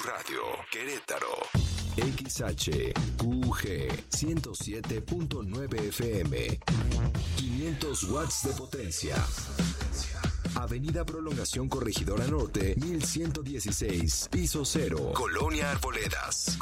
Radio, Querétaro. XHQG 107.9 FM. 500 watts de potencia. Avenida Prolongación Corregidora Norte, 1116, piso 0, Colonia Arboledas.